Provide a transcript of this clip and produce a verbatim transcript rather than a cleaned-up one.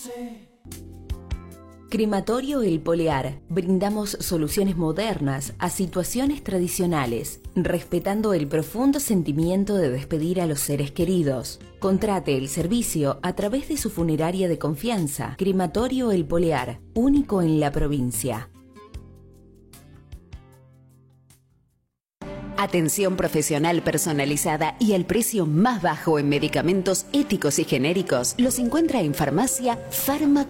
Crematorio El Polear. Brindamos soluciones modernas a situaciones tradicionales, respetando el profundo sentimiento de despedir a los seres queridos. Contrate el servicio a través de su funeraria de confianza. Crematorio El Polear, único en la provincia. Atención profesional personalizada y el precio más bajo en medicamentos éticos y genéricos los encuentra en Farmacia Farma